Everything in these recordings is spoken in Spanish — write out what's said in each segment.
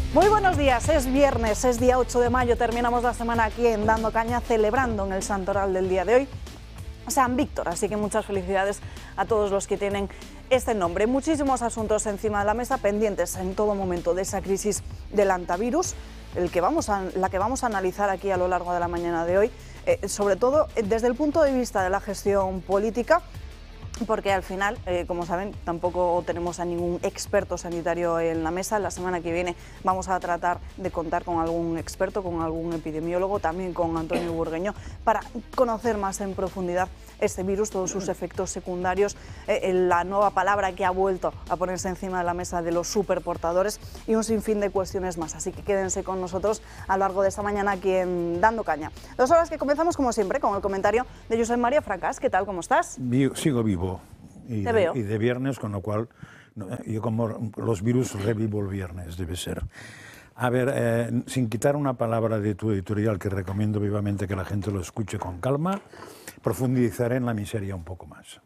Muy buenos días, es viernes, es día 8 de mayo, terminamos la semana aquí en Dando Caña, celebrando en el santoral del día de hoy San Víctor, así que muchas felicidades a todos los que tienen este nombre. Muchísimos asuntos encima de la mesa, pendientes en todo momento de esa crisis del antivirus, la que vamos a analizar aquí a lo largo de la mañana de hoy, sobre todo desde el punto de vista de la gestión política, porque al final, como saben, tampoco tenemos a ningún experto sanitario en la mesa. La semana que viene vamos a tratar de contar con algún experto, con algún epidemiólogo, también con Antonio Burgueño, para conocer más en profundidad este virus, todos sus efectos secundarios, la nueva palabra que ha vuelto a ponerse encima de la mesa de los superportadores y un sinfín de cuestiones más. Así que quédense con nosotros a lo largo de esta mañana aquí en Dando Caña. 2 horas que comenzamos, como siempre, con el comentario de Josep María Fracas. ¿Qué tal? ¿Cómo estás? Sigo vivo. Y de viernes, con lo cual yo como los virus revivo el viernes, debe ser. A ver, sin quitar una palabra de tu editorial, que recomiendo vivamente que la gente lo escuche con calma, profundizaré en la miseria un poco más.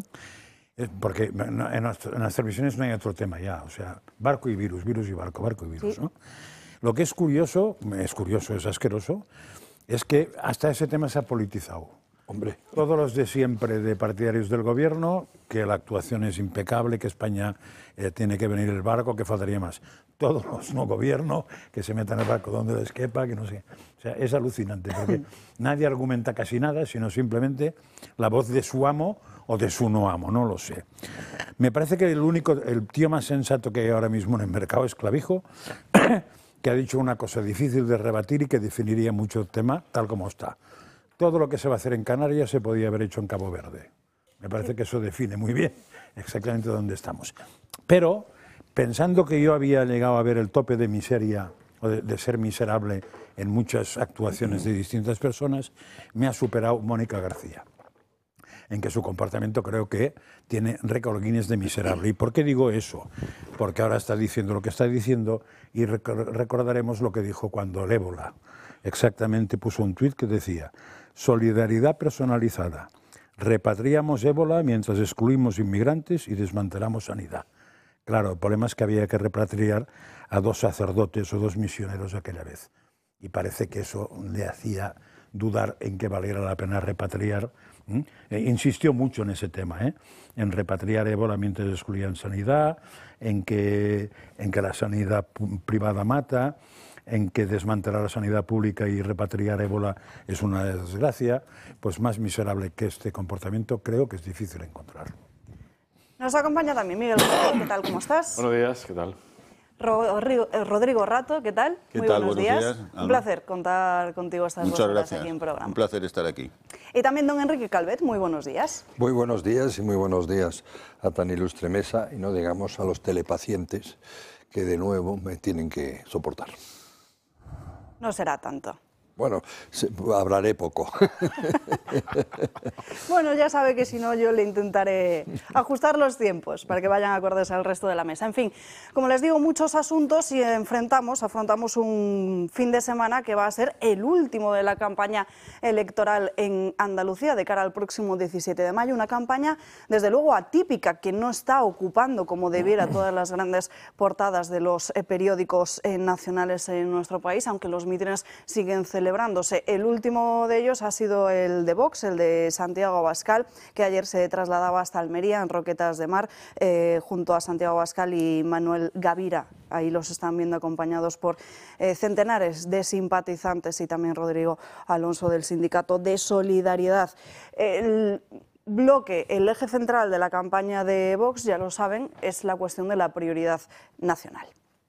Porque en las televisiones no hay otro tema ya, o sea, barco y virus, virus y barco, barco y virus, sí. ¿No? Lo que es curioso, es asqueroso, es que hasta ese tema se ha politizado. Hombre, todos los de siempre de partidarios del gobierno, que la actuación es impecable, que España tiene que venir el barco, que faltaría más. Todos los no gobierno, que se metan el barco donde les quepa, que no sé. O sea, es alucinante, porque nadie argumenta casi nada, sino simplemente la voz de su amo o de su no amo, no lo sé. Me parece que el tío más sensato que hay ahora mismo en el mercado es Clavijo, que ha dicho una cosa difícil de rebatir y que definiría mucho el tema tal como está. Todo lo que se va a hacer en Canarias se podía haber hecho en Cabo Verde. Me parece que eso define muy bien exactamente dónde estamos. Pero, pensando que yo había llegado a ver el tope de miseria, o de ser miserable en muchas actuaciones de distintas personas, me ha superado Mónica García, en que su comportamiento creo que tiene récord Guinness de miserable. ¿Y por qué digo eso? Porque ahora está diciendo lo que está diciendo y recordaremos lo que dijo cuando el ébola. Exactamente, puso un tuit que decía: solidaridad personalizada. Repatriamos ébola mientras excluimos inmigrantes y desmantelamos sanidad. Claro, el problema es que había que repatriar a 2 sacerdotes o 2 misioneros aquella vez. Y parece que eso le hacía dudar en que valiera la pena repatriar. Insistió mucho en ese tema, en repatriar ébola mientras excluían sanidad, en que la sanidad privada mata, en que desmantelar la sanidad pública y repatriar ébola es una desgracia. Pues más miserable que este comportamiento creo que es difícil encontrar. Nos acompaña también Miguel, ¿qué tal? ¿Cómo estás? Buenos días, ¿qué tal? Rodrigo Rato, ¿qué tal? ¿Qué Muy tal? buenos días. Un placer contar contigo estas 2 horas aquí en programa. Un placer estar aquí. Y también don Enrique Calvet, muy buenos días. Muy buenos días y muy buenos días a tan ilustre mesa y no digamos a los telepacientes que de nuevo me tienen que soportar. No será tanto. Bueno, hablaré poco. Bueno, ya sabe que si no yo le intentaré ajustar los tiempos para que vayan acordes al resto de la mesa. En fin, como les digo, muchos asuntos y afrontamos un fin de semana que va a ser el último de la campaña electoral en Andalucía de cara al próximo 17 de mayo. Una campaña, desde luego, atípica, que no está ocupando como debiera todas las grandes portadas de los periódicos nacionales en nuestro país, aunque los mítines siguen celebrándose. El último de ellos ha sido el de Vox, el de Santiago Abascal, que ayer se trasladaba hasta Almería, en Roquetas de Mar, junto a Santiago Abascal y Manuel Gavira. Ahí los están viendo acompañados por centenares de simpatizantes y también Rodrigo Alonso del Sindicato de Solidaridad. El bloque, el eje central de la campaña de Vox, ya lo saben, es la cuestión de la prioridad nacional.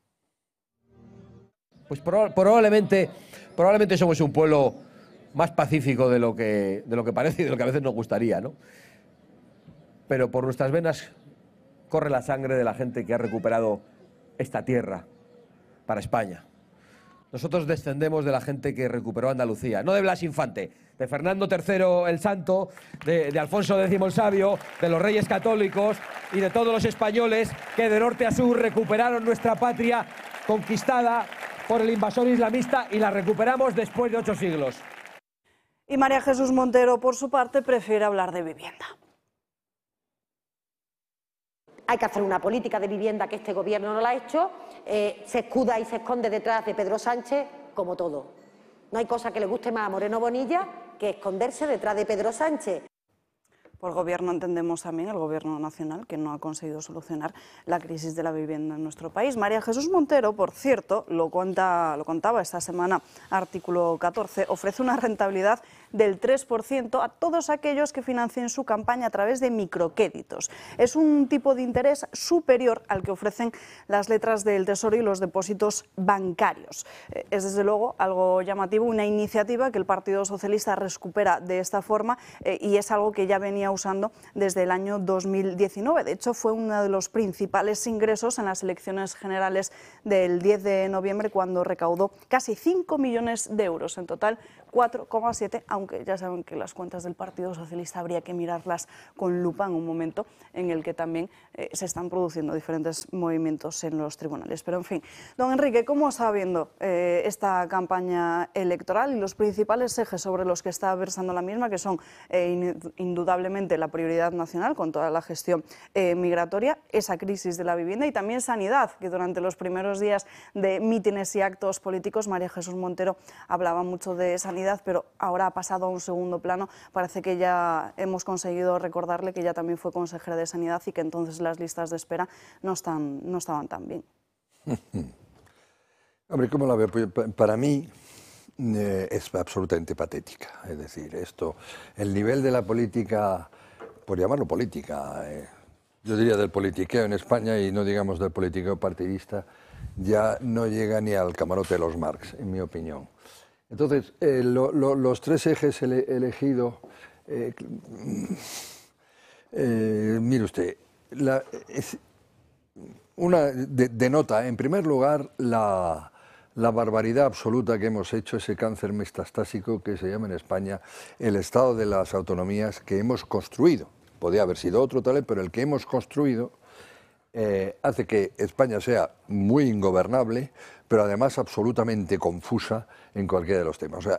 Pues probablemente somos un pueblo más pacífico de lo que parece y de lo que a veces nos gustaría, ¿no? Pero por nuestras venas corre la sangre de la gente que ha recuperado esta tierra para España. Nosotros descendemos de la gente que recuperó Andalucía, no de Blas Infante, de Fernando III el Santo, de Alfonso X el Sabio, de los Reyes Católicos y de todos los españoles que de norte a sur recuperaron nuestra patria conquistada por el invasor islamista y la recuperamos después de 8 siglos. Y María Jesús Montero, por su parte, prefiere hablar de vivienda. Hay que hacer una política de vivienda que este gobierno no la ha hecho, se escuda y se esconde detrás de Pedro Sánchez, como todo. No hay cosa que le guste más a Moreno Bonilla que esconderse detrás de Pedro Sánchez. Por gobierno entendemos también el gobierno nacional, que no ha conseguido solucionar la crisis de la vivienda en nuestro país. María Jesús Montero, por cierto, lo contaba esta semana Artículo 14, ofrece una rentabilidad del 3% a todos aquellos que financien su campaña a través de microcréditos. Es un tipo de interés superior al que ofrecen las letras del Tesoro y los depósitos bancarios. Es desde luego algo llamativo, una iniciativa que el Partido Socialista recupera de esta forma y es algo que ya venía usando desde el año 2019. De hecho, fue uno de los principales ingresos en las elecciones generales del 10 de noviembre, cuando recaudó casi 5 millones de euros, en total 4,7, aunque ya saben que las cuentas del Partido Socialista habría que mirarlas con lupa en un momento en el que también se están produciendo diferentes movimientos en los tribunales. Pero en fin, don Enrique, ¿cómo está viendo esta campaña electoral y los principales ejes sobre los que está versando la misma, que son indudablemente la prioridad nacional con toda la gestión migratoria, esa crisis de la vivienda y también sanidad, que durante los primeros días de mítines y actos políticos María Jesús Montero hablaba mucho de sanidad, pero ahora ha pasado a un segundo plano? Parece que ya hemos conseguido recordarle que ya también fue consejera de Sanidad y que entonces las listas de espera no estaban tan bien. Hombre, ¿cómo la veo? Pues para mí es absolutamente patética. Es decir, el nivel de la política, por llamarlo política, yo diría del politiqueo en España, y no digamos del politiqueo partidista, ya no llega ni al camarote de los Marx, en mi opinión. Entonces, los tres ejes elegidos, mire usted, denota, en primer lugar, la barbaridad absoluta que hemos hecho, ese cáncer metastásico que se llama en España el Estado de las autonomías que hemos construido. Podría haber sido otro tal, pero el que hemos construido hace que España sea muy ingobernable, pero además absolutamente confusa en cualquiera de los temas. O sea,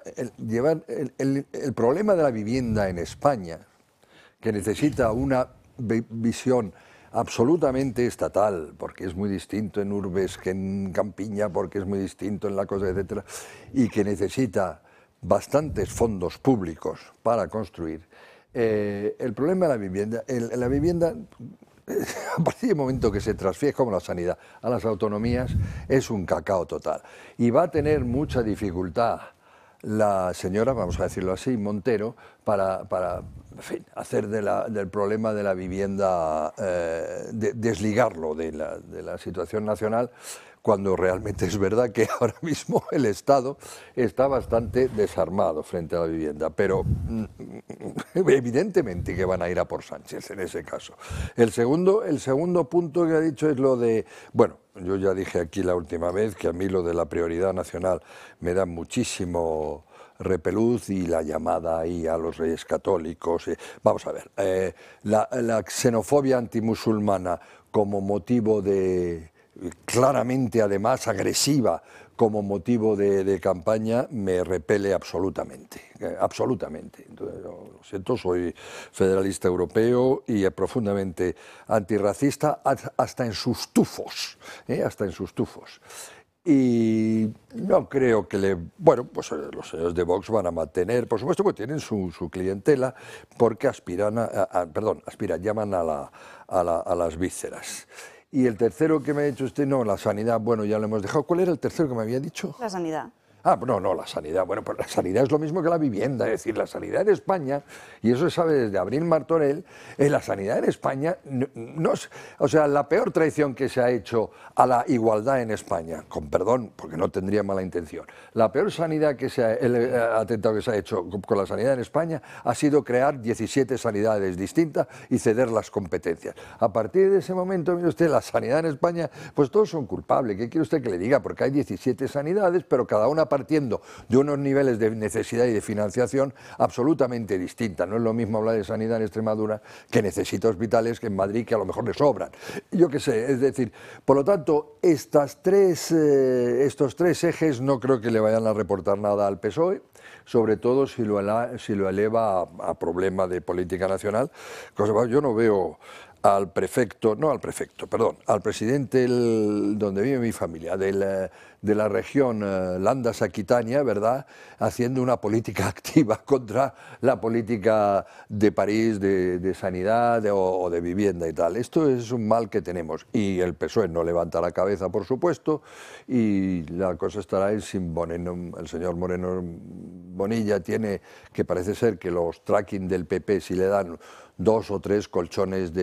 el problema de la vivienda en España, que necesita una visión absolutamente estatal, porque es muy distinto en urbes que en campiña, porque es muy distinto en la cosa, etcétera, y que necesita bastantes fondos públicos para construir. El problema de la vivienda, a partir del momento que se transfiere, como la sanidad, a las autonomías, es un cacao total. Y va a tener mucha dificultad la señora, vamos a decirlo así, Montero, para en fin, hacer del problema de la vivienda, desligarlo de la situación nacional, cuando realmente es verdad que ahora mismo el Estado está bastante desarmado frente a la vivienda, pero evidentemente que van a ir a por Sánchez en ese caso. El segundo punto que ha dicho es lo de, bueno, yo ya dije aquí la última vez que a mí lo de la prioridad nacional me da muchísimo repelús, y la llamada ahí a los reyes católicos. Vamos a ver, la xenofobia antimusulmana como motivo claramente además agresiva, como motivo de campaña, me repele absolutamente, absolutamente. Entonces, lo siento, soy federalista europeo y profundamente antirracista hasta en sus tufos, hasta en sus tufos. Y no creo que bueno, pues los señores de Vox van a mantener, por supuesto que tienen su clientela, porque llaman a las vísceras. Y el tercero que me ha dicho usted, no, la sanidad, bueno, ya lo hemos dejado. ¿Cuál era el tercero que me había dicho? La sanidad. Ah, no, la sanidad. Bueno, pues la sanidad es lo mismo que la vivienda. Es decir, la sanidad en España, y eso se sabe desde Abril Martorell, la sanidad en España, o sea, la peor traición que se ha hecho a la igualdad en España, con perdón, porque no tendría mala intención, la peor sanidad el atentado que se ha hecho con la sanidad en España ha sido crear 17 sanidades distintas y ceder las competencias. A partir de ese momento, mire usted, la sanidad en España, pues todos son culpables. ¿Qué quiere usted que le diga? Porque hay 17 sanidades, pero cada una partiendo de unos niveles de necesidad y de financiación absolutamente distintas. No es lo mismo hablar de sanidad en Extremadura, que necesita hospitales, que en Madrid, que a lo mejor le sobran. Yo qué sé, es decir, por lo tanto, estos tres ejes no creo que le vayan a reportar nada al PSOE, sobre todo si lo eleva a problema de política nacional. Yo no veo al prefecto, no al prefecto, perdón, al presidente donde vive mi familia, de la región Landas Aquitania, ¿verdad?, haciendo una política activa contra la política de París de sanidad o de vivienda y tal. Esto es un mal que tenemos y el PSOE no levanta la cabeza, por supuesto, y la cosa estará en si Moreno, el señor Moreno Bonilla tiene, que parece ser que los tracking del PP si le dan 2 o 3 colchones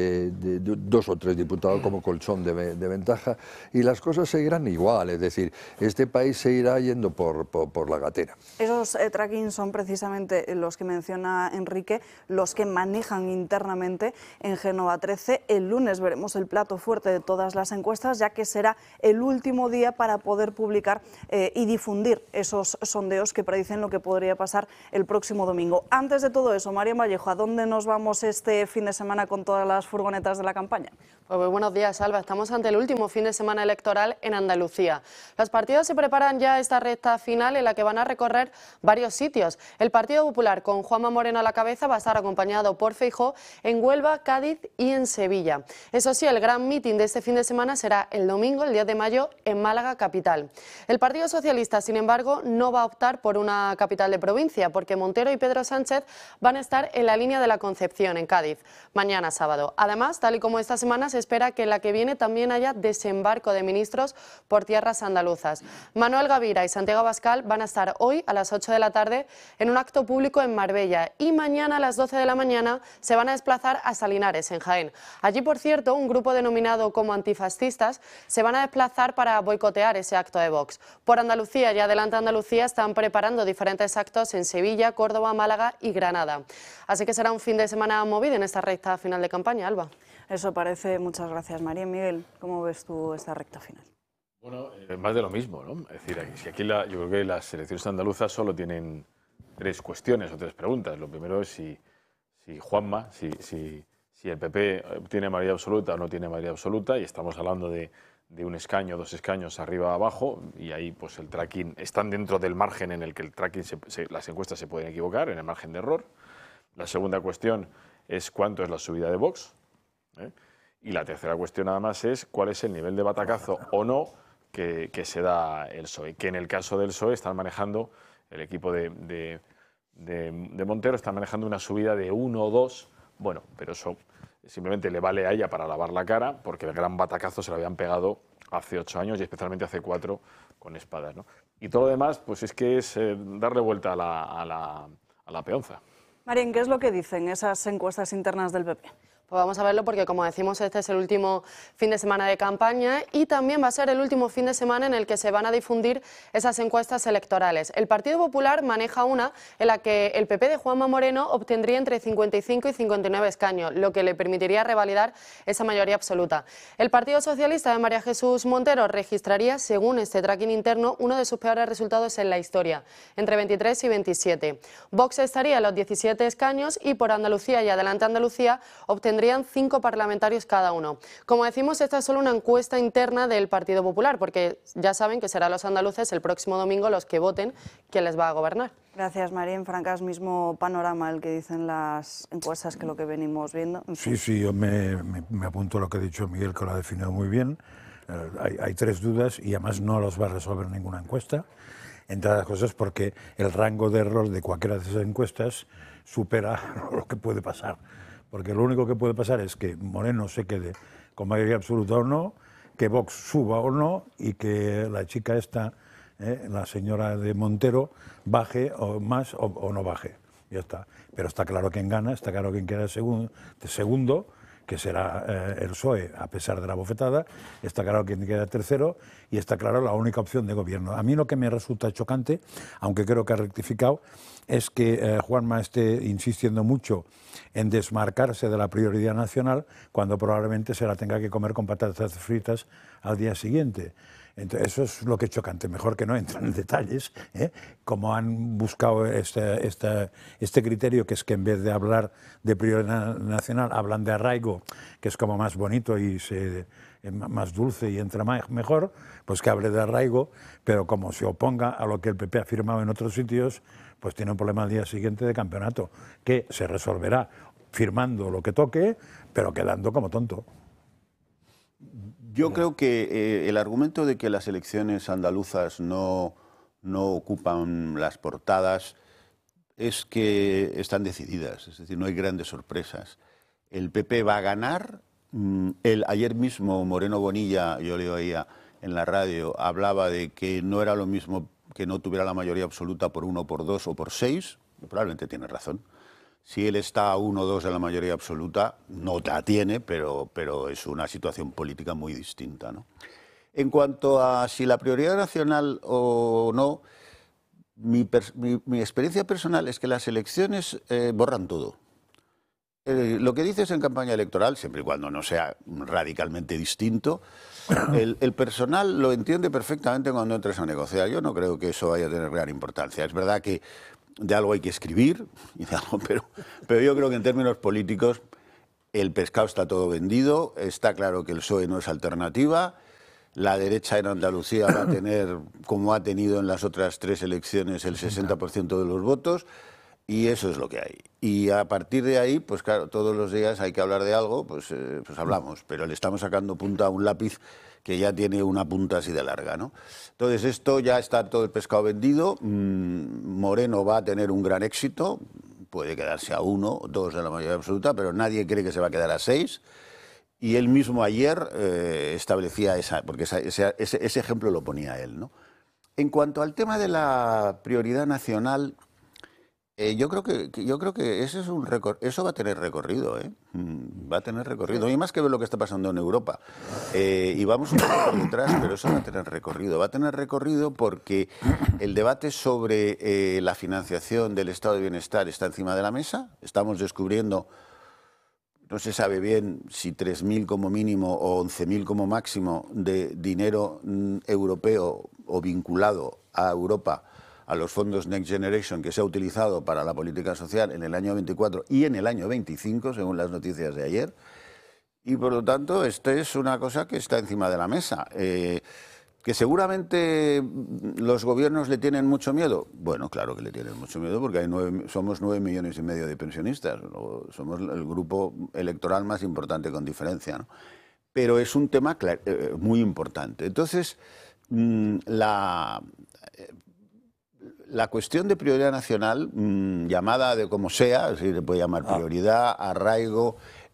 2 o 3 diputados como colchón de ventaja, y las cosas seguirán igual, es decir, este país se irá yendo por la gatera. Esos tracking son precisamente los que menciona Enrique, los que manejan internamente en Génova 13. El lunes veremos el plato fuerte de todas las encuestas, ya que será el último día para poder publicar y difundir esos sondeos que predicen lo que podría pasar el próximo domingo. Antes de todo eso, María Vallejo, ¿a dónde nos vamos este fin de semana con todas las furgonetas de la campaña? Pues muy buenos días, Alba. Estamos ante el último fin de semana electoral en Andalucía. Los partidos se preparan ya a esta recta final en la que van a recorrer varios sitios. El Partido Popular, con Juanma Moreno a la cabeza, va a estar acompañado por Feijóo en Huelva, Cádiz y en Sevilla. Eso sí, el gran mitin de este fin de semana será el domingo, el 10 de mayo, en Málaga capital. El Partido Socialista, sin embargo, no va a optar por una capital de provincia, porque Montero y Pedro Sánchez van a estar en la línea de la Concepción, en Cádiz, mañana sábado. Además, tal y como esta semana, se espera que la que viene también haya desembarco de ministros por tierras andaluzas. Manuel Gavira y Santiago Abascal van a estar hoy a las 8 de la tarde en un acto público en Marbella y mañana a las 12 de la mañana se van a desplazar a Salinares, en Jaén. Allí, por cierto, un grupo denominado como antifascistas se van a desplazar para boicotear ese acto de Vox. Por Andalucía y Adelante Andalucía están preparando diferentes actos en Sevilla, Córdoba, Málaga y Granada. Así que será un fin de semana movido en esta recta final de campaña, Alba. Eso parece. Muchas gracias, María. Miguel, ¿cómo ves tú esta recta final? Bueno, más de lo mismo, ¿no? Es decir, si aquí yo creo que las elecciones andaluzas solo tienen 3 cuestiones o 3 preguntas. Lo primero es si Juanma, si el PP tiene mayoría absoluta o no tiene mayoría absoluta, y estamos hablando de un escaño, 2 escaños arriba abajo, y ahí pues el tracking, están dentro del margen en el que el tracking, las encuestas se pueden equivocar, en el margen de error. La segunda cuestión es cuánto es la subida de Vox, ¿eh? Y la tercera cuestión nada más es cuál es el nivel de batacazo o no que se da el PSOE, que en el caso del PSOE están manejando, el equipo de Montero está manejando una subida de 1 o 2, bueno, pero eso simplemente le vale a ella para lavar la cara, porque el gran batacazo se lo habían pegado hace 8 años y especialmente hace 4 con espadas, ¿no? Y todo lo demás, pues es que es darle vuelta a la peonza. Marín, ¿qué es lo que dicen esas encuestas internas del PP? Pues vamos a verlo porque, como decimos, este es el último fin de semana de campaña y también va a ser el último fin de semana en el que se van a difundir esas encuestas electorales. El Partido Popular maneja una en la que el PP de Juanma Moreno obtendría entre 55 y 59 escaños, lo que le permitiría revalidar esa mayoría absoluta. El Partido Socialista de María Jesús Montero registraría, según este tracking interno, uno de sus peores resultados en la historia, entre 23 y 27. Vox estaría en los 17 escaños y por Andalucía y Adelante Andalucía obtendría 5 parlamentarios cada uno. Como decimos, esta es solo una encuesta interna del Partido Popular, porque ya saben que serán los andaluces el próximo domingo los que voten quién les va a gobernar. Gracias, María. En Francas, mismo panorama el que dicen las encuestas que lo que venimos viendo. Sí, yo me apunto a lo que ha dicho Miguel, que lo ha definido muy bien. Hay 3 dudas y además no los va a resolver ninguna encuesta, entre otras cosas porque el rango de error de cualquiera de esas encuestas supera lo que puede pasar. Porque lo único que puede pasar es que Moreno se quede con mayoría absoluta o no, que Vox suba o no y que la chica esta, la señora de Montero, baje o más o no baje. Ya está. Pero está claro quién gana, está claro quién queda segundo, que será el PSOE a pesar de la bofetada, está claro quién queda tercero y está claro la única opción de gobierno. A mí lo que me resulta chocante, aunque creo que ha rectificado, es que Juanma esté insistiendo mucho en desmarcarse de la prioridad nacional cuando probablemente se la tenga que comer con patatas fritas al día siguiente. Entonces, eso es lo que es chocante. Mejor que no entren en detalles, como han buscado este criterio, que es que en vez de hablar de prioridad nacional, hablan de arraigo, que es como más bonito y más dulce y entra mejor, pues que hable de arraigo, pero como se oponga a lo que el PP ha firmado en otros sitios, pues tiene un problema al día siguiente de campeonato, que se resolverá firmando lo que toque, pero quedando como tonto. Yo creo que el argumento de que las elecciones andaluzas no ocupan las portadas es que están decididas, es decir, no hay grandes sorpresas. El PP va a ganar. Ayer mismo Moreno Bonilla, yo le oía en la radio, hablaba de que no era lo mismo que no tuviera la mayoría absoluta por 1, por 2 o por 6. Probablemente tiene razón. Si él está a 1 o 2 de la mayoría absoluta, no la tiene, pero es una situación política muy distinta, ¿no? En cuanto a si la prioridad nacional o no, mi experiencia personal es que las elecciones borran todo. Lo que dices en campaña electoral, siempre y cuando no sea radicalmente distinto, el personal lo entiende perfectamente cuando entres a negociar. Yo no creo que eso vaya a tener gran importancia. Es verdad que de algo hay que escribir, pero yo creo que en términos políticos el pescado está todo vendido, está claro que el PSOE no es alternativa, la derecha en Andalucía va a tener, como ha tenido en las otras 3 elecciones, el 60% de los votos, y eso es lo que hay. Y a partir de ahí, pues claro, todos los días hay que hablar de algo, pues hablamos, pero le estamos sacando punta a un lápiz que ya tiene una punta así de larga, ¿no? Entonces esto ya está todo el pescado vendido. Moreno va a tener un gran éxito, puede quedarse a 1 o 2 de la mayoría absoluta, pero nadie cree que se va a quedar a 6. Y él mismo ayer establecía porque ese ejemplo lo ponía él, ¿no? En cuanto al tema de la prioridad nacional, yo creo que eso va a tener recorrido, va a tener recorrido. No hay más que ver lo que está pasando en Europa. Y vamos un poco por detrás, pero eso va a tener recorrido. Va a tener recorrido porque el debate sobre la financiación del estado de bienestar está encima de la mesa. Estamos descubriendo, no se sabe bien si 3.000 como mínimo o 11.000 como máximo de dinero europeo o vinculado a Europa, a los fondos Next Generation, que se ha utilizado para la política social en el año 24 y en el año 25, según las noticias de ayer. Y por lo tanto, esta es una cosa que está encima de la mesa. ¿Que seguramente los gobiernos le tienen mucho miedo? Bueno, claro que le tienen mucho miedo porque somos 9,5 millones de pensionistas. Somos el grupo electoral más importante con diferencia, ¿no? Pero es un tema muy importante. Entonces, la cuestión de prioridad nacional, llamada de como sea, se le puede llamar prioridad, arraigo,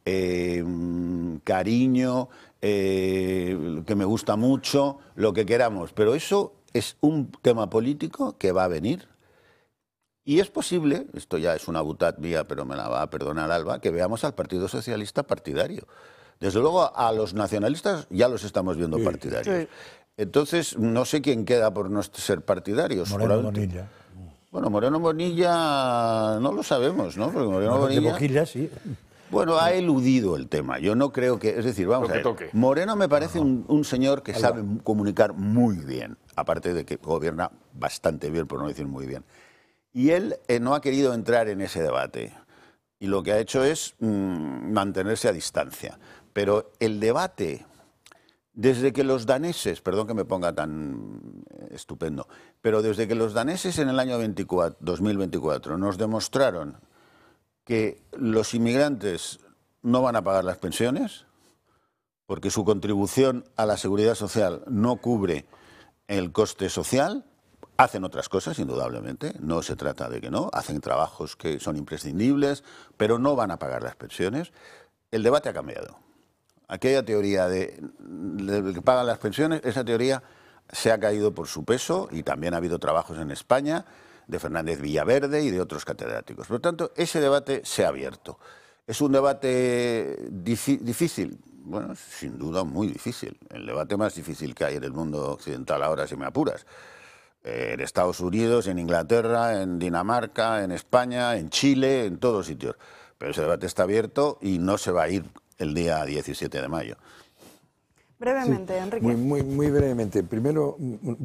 cariño, que me gusta mucho, lo que queramos, pero eso es un tema político que va a venir. Y es posible, esto ya es una butad mía, pero me la va a perdonar Alba, que veamos al Partido Socialista partidario. Desde luego a los nacionalistas ya los estamos viendo partidarios. Sí. Entonces, no sé quién queda por no ser partidarios. Moreno Bonilla. Bueno, Moreno Bonilla no lo sabemos, ¿no? Porque Moreno Bonilla... De Boquilla, sí. Bueno, ha eludido el tema. Yo no creo que... Es decir, vamos a ver. Moreno me parece un señor que sabe comunicar muy bien, aparte de que gobierna bastante bien, por no decir muy bien. Y él no ha querido entrar en ese debate. Y lo que ha hecho es mantenerse a distancia. Pero el debate... Desde que los daneses, perdón que me ponga tan estupendo, pero desde que los daneses en el año 2024 nos demostraron que los inmigrantes no van a pagar las pensiones, porque su contribución a la seguridad social no cubre el coste social, hacen otras cosas, indudablemente, no se trata de que no, hacen trabajos que son imprescindibles, pero no van a pagar las pensiones. El debate ha cambiado. Aquella teoría de que pagan las pensiones, esa teoría se ha caído por su peso y también ha habido trabajos en España de Fernández Villaverde y de otros catedráticos. Por lo tanto, ese debate se ha abierto. ¿Es un debate difícil? Bueno, sin duda muy difícil. El debate más difícil que hay en el mundo occidental ahora, si me apuras. En Estados Unidos, en Inglaterra, en Dinamarca, en España, en Chile, en todos sitios. Pero ese debate está abierto y no se va a ir el día 17 de mayo. Brevemente, sí, Enrique. Muy brevemente. Primero,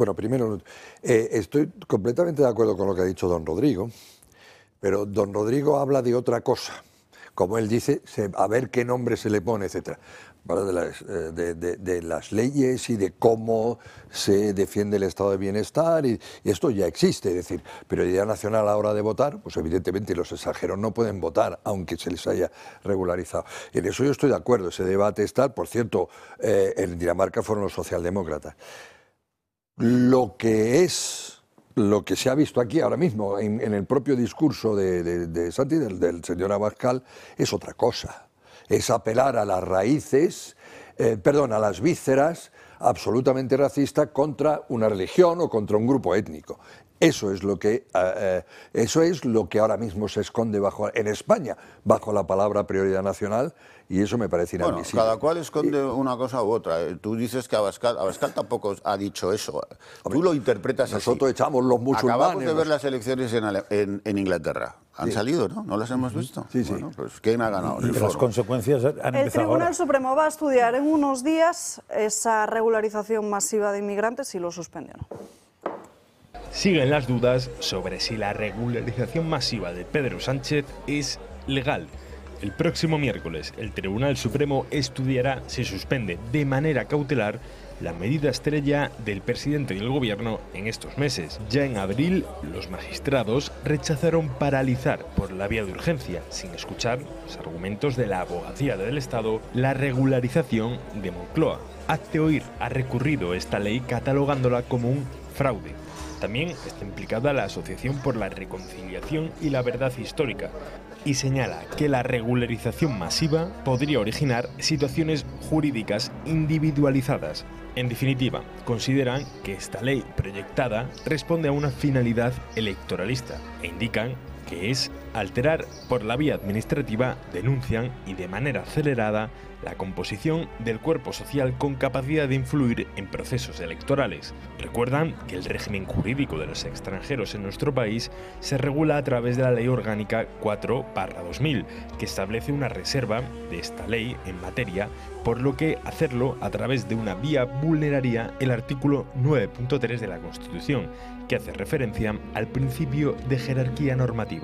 estoy completamente de acuerdo con lo que ha dicho don Rodrigo, pero don Rodrigo habla de otra cosa. Como él dice, a ver qué nombre se le pone, etc. ¿vale? De las leyes y de cómo se defiende el estado de bienestar, y esto ya existe, es decir, prioridad nacional a la hora de votar, pues evidentemente los extranjeros no pueden votar aunque se les haya regularizado. En eso yo estoy de acuerdo, ese debate está, por cierto, en Dinamarca fueron los socialdemócratas. Lo que se ha visto aquí ahora mismo en el propio discurso de Santi, del señor Abascal, es otra cosa. Es apelar a las raíces, a las vísceras absolutamente racistas contra una religión o contra un grupo étnico. Eso es lo que ahora mismo se esconde en España bajo la palabra prioridad nacional, y eso me parece inadmisible. Bueno, cada cual esconde una cosa u otra. Tú dices que Abascal tampoco ha dicho eso. Tú lo interpretas nosotros así. echamos los musulmanes. Acabamos de ver las elecciones en Inglaterra. Han salido, ¿no? ¿No las hemos visto? Sí, sí. Bueno, pues ¿quién ha ganado? Y las consecuencias han empezado. El Tribunal Supremo va a estudiar en unos días esa regularización masiva de inmigrantes y lo suspendió. Siguen las dudas sobre si la regularización masiva de Pedro Sánchez es legal. El próximo miércoles, el Tribunal Supremo estudiará si suspende de manera cautelar la medida estrella del presidente y el gobierno en estos meses. Ya en abril, los magistrados rechazaron paralizar por la vía de urgencia, sin escuchar los argumentos de la Abogacía del Estado, la regularización de Moncloa. Hazte Oír ha recurrido esta ley catalogándola como un fraude. También está implicada la Asociación por la Reconciliación y la Verdad Histórica, y señala que la regularización masiva podría originar situaciones jurídicas individualizadas. En definitiva, consideran que esta ley proyectada responde a una finalidad electoralista e indican que es alterar por la vía administrativa, denuncian, y de manera acelerada, la composición del cuerpo social con capacidad de influir en procesos electorales. Recuerdan que el régimen jurídico de los extranjeros en nuestro país se regula a través de la Ley Orgánica 4/2000, que establece una reserva de esta ley en materia, por lo que hacerlo a través de una vía vulneraría el artículo 9.3 de la Constitución, que hace referencia al principio de jerarquía normativa.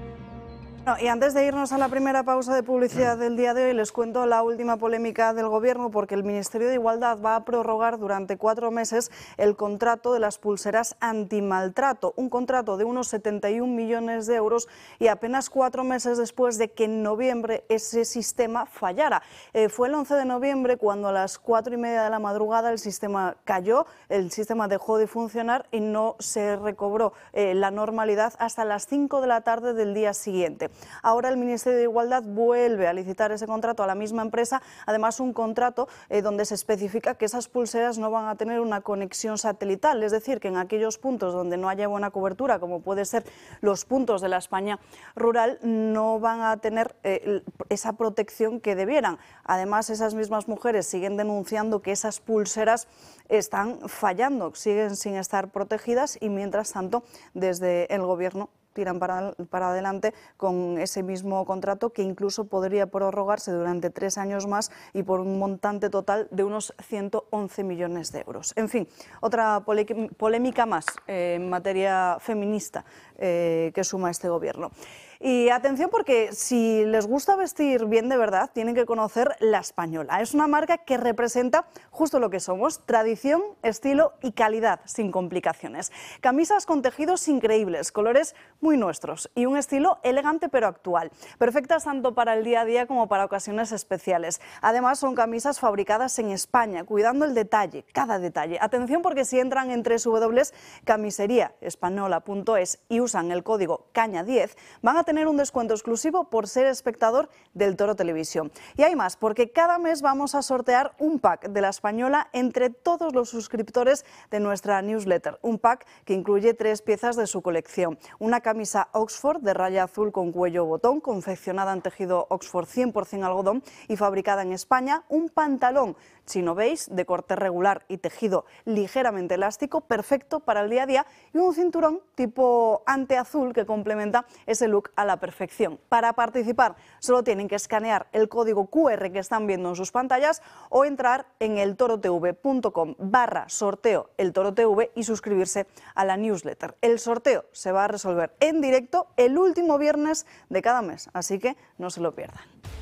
Y antes de irnos a la primera pausa de publicidad del día de hoy, les cuento la última polémica del Gobierno, porque el Ministerio de Igualdad va a prorrogar durante 4 meses el contrato de las pulseras antimaltrato, un contrato de unos 71 millones de euros, y apenas 4 meses después de que en noviembre ese sistema fallara. Fue el 11 de noviembre cuando a las 4:30 de la madrugada el sistema cayó, el sistema dejó de funcionar y no se recobró la normalidad hasta las 5 de la tarde del día siguiente. Ahora el Ministerio de Igualdad vuelve a licitar ese contrato a la misma empresa, además un contrato donde se especifica que esas pulseras no van a tener una conexión satelital, es decir, que en aquellos puntos donde no haya buena cobertura, como puede ser los puntos de la España rural, no van a tener esa protección que debieran. Además, esas mismas mujeres siguen denunciando que esas pulseras están fallando, siguen sin estar protegidas, y mientras tanto desde el Gobierno tiran para adelante con ese mismo contrato, que incluso podría prorrogarse durante 3 años más y por un montante total de unos 111 millones de euros. En fin, otra polémica más en materia feminista que suma este Gobierno. Y atención, porque si les gusta vestir bien de verdad, tienen que conocer La Española. Es una marca que representa justo lo que somos: tradición, estilo y calidad sin complicaciones. Camisas con tejidos increíbles, colores muy nuestros y un estilo elegante pero actual. Perfectas tanto para el día a día como para ocasiones especiales. Además, son camisas fabricadas en España, cuidando el detalle, cada detalle. Atención, porque si entran en www.camiseriaespañola.es y usan el código CAÑA10, van a tener un descuento exclusivo por ser espectador del Toro Televisión. Y hay más, porque cada mes vamos a sortear un pack de La Española entre todos los suscriptores de nuestra newsletter. Un pack que incluye 3 piezas de su colección: una camisa Oxford de raya azul con cuello botón, confeccionada en tejido Oxford 100% algodón y fabricada en España; un pantalón chino beige de corte regular y tejido ligeramente elástico, perfecto para el día a día; y un cinturón tipo ante azul que complementa ese look a la perfección. Para participar solo tienen que escanear el código QR que están viendo en sus pantallas o entrar en eltorotv.com/sorteo eltorotv y suscribirse a la newsletter. El sorteo se va a resolver en directo el último viernes de cada mes, así que no se lo pierdan.